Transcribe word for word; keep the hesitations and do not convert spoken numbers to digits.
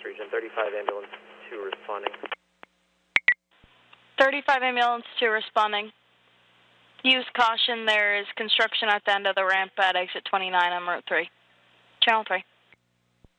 region. thirty-five ambulance two responding. thirty-five ambulance two responding. Use caution, there is construction at the end of the ramp at exit twenty-nine on Route three. Channel three.